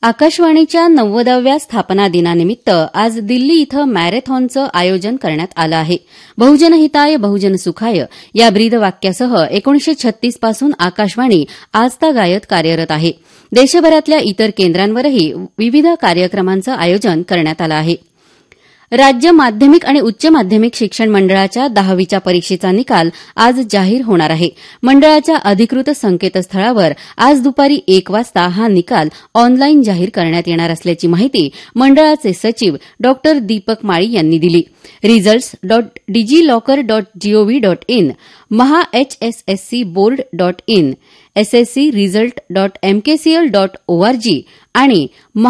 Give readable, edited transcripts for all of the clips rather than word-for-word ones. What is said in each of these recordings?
आकाशवाणीच्या 90व्या स्थापना दिनानिमित्त आज दिल्ली इथं मॅरेथॉनचं आयोजन करण्यात आलं आहे. बहुजन हिताय बहुजन सुखाय या ब्रीदवाक्यासह 1936 पासून आकाशवाणी आजतागायत कार्यरत आहे. देशभरातल्या इतर केंद्रांवरही विविध कार्यक्रमांचं आयोजन करण्यात आलं आहे. राज्य माध्यमिक आणि उच्च माध्यमिक शिक्षण मंडळाच्या 10वीच्या परीक्षेचा निकाल आज जाहीर होणार आहे. मंडळाच्या अधिकृत संकेतस्थळावर आज दुपारी 1 वाजता हा निकाल ऑनलाईन जाहीर करण्यात येणार असल्याची माहिती मंडळाचे सचिव डॉ. दीपक माळी यांनी दिली. results.digiloccer.gov.in, maha-hsscboard.in, sscresult.mkcl.org आणि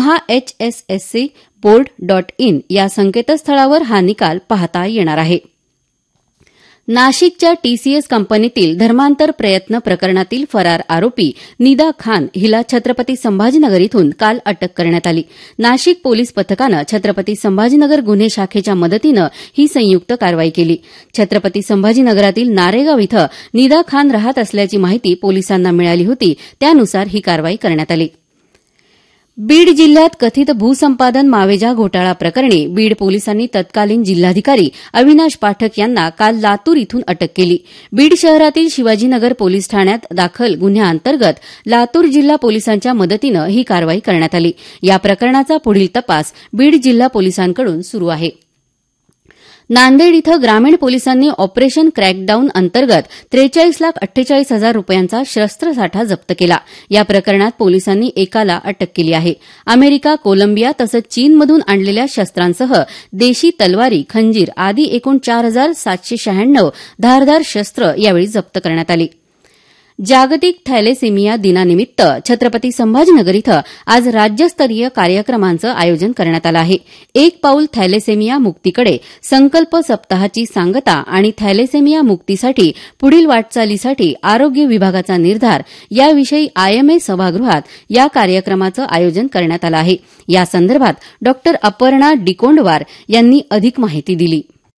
maha-hsscboard.in या संकेतस्थळावर हा निकाल पाहता येणार आहे. नाशिकच्या टीसीएस कंपनीतील धर्मांतर प्रयत्न प्रकरणातील फरार आरोपी निदा खान हिला छत्रपती संभाजीनगर इथून काल अटक करण्यात आली. नाशिक पोलीस पथकानं छत्रपती संभाजीनगर गुन्हे शाखेच्या मदतीनं ही संयुक्त कारवाई केली. छत्रपती संभाजीनगरातील नारेगाव इथं निदा खान राहत असल्याची माहिती पोलिसांना मिळाली होती. त्यानुसार ही कारवाई करण्यात आली. बीड जिल्ह्यात कथित भूसंपादन मावेजा घोटाळा प्रकरणी बीड पोलिसांनी तत्कालीन जिल्हाधिकारी अविनाश पाठक यांना काल लातूर इथून अटक केली. बीड शहरातील शिवाजीनगर पोलीस ठाण्यात दाखल गुन्ह्याअंतर्गत लातूर जिल्हा पोलिसांच्या मदतीनं ही कारवाई करण्यात आली. या प्रकरणाचा पुढील तपास बीड जिल्हा पोलिसांकडून सुरू आहे. नांदेड इथं ग्रामीण पोलिसांनी ऑपरेशन क्रॅकडाऊन अंतर्गत 43,48,000 रुपयांचा शस्त्रसाठा जप्त केला. या प्रकरणात पोलिसांनी एकाला अटक केली आहे. अमेरिका, कोलंबिया तसंच चीनमधून आणलेल्या शस्त्रांसह देशी तलवारी, खंजीर आदी एकूण 4,796 धारदार शस्त्र यावेळी जप्त करण्यात आली. जागतिक थॅलेसेमिया दिनानिमित्त छत्रपती संभाजीनगर इथं आज राज्यस्तरीय कार्यक्रमांचं आयोजन करण्यात आलं आहे. एक पाऊल थॅलेसेमिया मुक्तीकडे संकल्प सप्ताहाची सांगता आणि थॅलेसेमिया मुक्तीसाठी पुढील वाटचालीसाठी आरोग्य विभागाचा निर्धार याविषयी आयएमए सभागृहात या कार्यक्रमाचं आयोजन करण्यात आलं आहे. यासंदर्भात डॉ. अपर्णा डिकोंडवार यांनी अधिक माहिती दिली.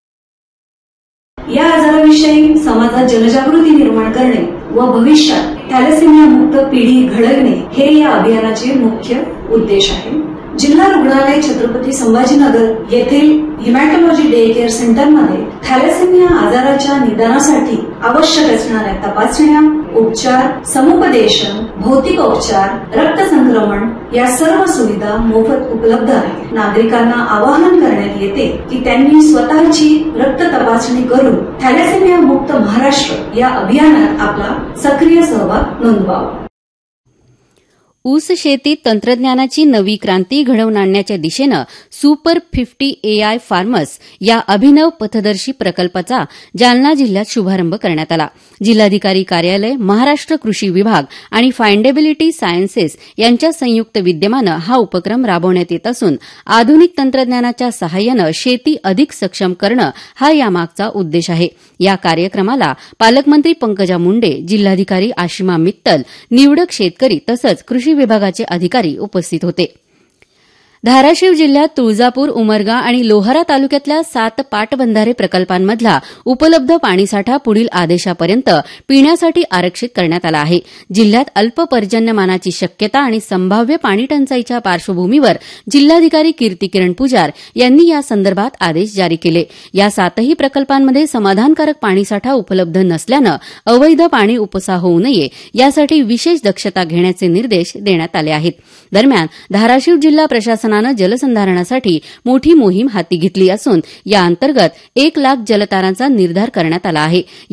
या आजाराविषयी समाजात जनजागृती निर्माण करणे व भविष्यात थॅलेसेमिया मुक्त पिढी घडविणे हे या अभियानाचे मुख्य उद्देश आहे. जिल्हा रुग्णालय छत्रपती संभाजीनगर येथील हिमॅटॉलॉजी डे केअर सेंटरमध्ये थॅलेसेमिया आजाराच्या निदानासाठी आवश्यक असणाऱ्या तपासण्या, उपचार, समुपदेशन, भौतिकोपचार, रक्त संक्रमण या सर्व सुविधा मोफत उपलब्ध आहेत. नागरिकांना आवाहन करण्यात येते की त्यांनी स्वतःची रक्त तपासणी करून थॅलेसेमिया मुक्त महाराष्ट्र या अभियानात आपला सक्रिय सहभाग नोंदवावा. ऊस शेतीत तंत्रज्ञानाची नवी क्रांती घडवून आणण्याच्या दिशेनं सुपर 50 AI फार्मर्स या अभिनव पथदर्शी प्रकल्पाचा जालना जिल्ह्यात शुभारंभ करण्यात आला. जिल्हाधिकारी कार्यालय, महाराष्ट्र कृषी विभाग आणि फाइंडेबिलिटी सायन्सेस यांच्या संयुक्त विद्यमानं हा उपक्रम राबवण्यात येत असून आधुनिक तंत्रज्ञानाच्या सहाय्यानं शेती अधिक सक्षम करणं हा यामागचा उद्देश आहे. या कार्यक्रमाला पालकमंत्री पंकजा मुंडे, जिल्हाधिकारी आशिमा मित्तल, निवडक शेतकरी तसंच कृषी विभागाचे अधिकारी उपस्थित होते. धाराशिव जिल्ह्यात तुळजापूर, उमरगा आणि लोहारा तालुक्यातल्या 7 पाटबंधारे प्रकल्पांमधला उपलब्ध पाणीसाठा पुढील आदेशापर्यंत पिण्यासाठी आरक्षित करण्यात आला आहे. जिल्ह्यात अल्प पर्जन्यमानाची शक्यता आणि संभाव्य पाणीटंचाईच्या पार्श्वभूमीवर जिल्हाधिकारी कीर्तिकिरण पुजार यांनी यासंदर्भात आदेश जारी केले. या 7ही प्रकल्पांमध्ये समाधानकारक पाणीसाठा उपलब्ध नसल्यानं अवैध पाणी उपसा होऊ नये यासाठी विशेष दक्षता घेण्याचे निर्देश देण्यात आले आहेत. दरम्यान धाराशिव जिल्हा प्रशासनानं जलसंधारणासाठी मोठी मोहीम हाती घेतली असून या अंतर्गत 1 लाख जलतारांचा निर्धार करण्यात आला आहे.